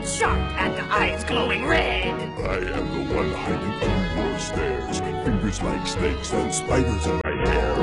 sharp and eyes glowing red. I am the one hiding under your stairs. Fingers like snakes and spiders in my hair.